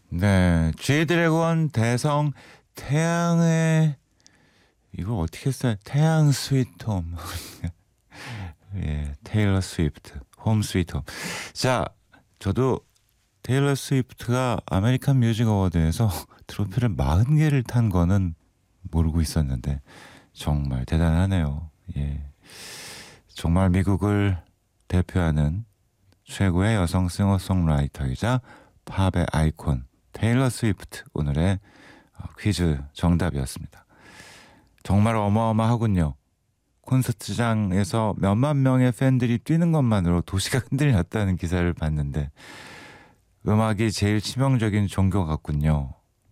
네, G드래곤 대성 태양의 이걸 어떻게 써요? 태양 스위트홈. 예, 테일러 스위프트 홈 스위트홈. 자, 저도 테일러 스위프트가 아메리칸 뮤직 어워드에서 트로피를 40개를 탄 거는 모르고 있었는데 정말 대단하네요. 예, 정말 미국을 대표하는 최고의 여성 싱어송라이터이자 팝의 아이콘 테일러 스위프트, 오늘의 퀴즈 정답이었습니다. 정말 어마어마하군요. 콘서트장에서 몇만 명의 팬들이 뛰는 것만으로 도시가 흔들렸다는 기사를 봤는데 음악이 제일 치명적인 종교 같군요.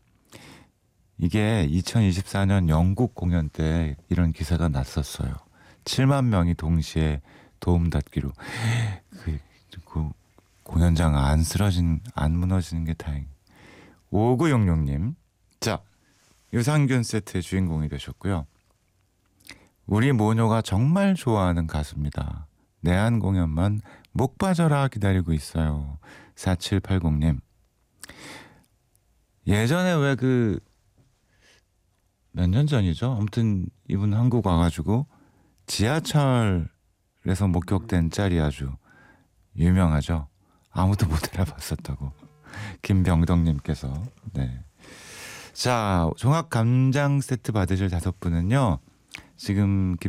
이게 2024년 영국 공연 때 이런 기사가 났었어요. 7만 명이 동시에 도움닫기로. 그 공연장 안 무너지는 게 다행. 5966님. 자, 유산균 세트의 주인공이 되셨고요. 우리 모녀가 정말 좋아하는 가수입니다. 내한 공연만 목 빠져라 기다리고 있어요. 4780님. 예전에 왜 몇 년 전이죠? 아무튼 이분 한국 와가지고 지하철에서 목격된 짤이 아주 유명하죠. 아무도 못 알아봤었다고. 김병덕님께서. 네. 자, 종합 감장 세트 받으실 5분은요. 지금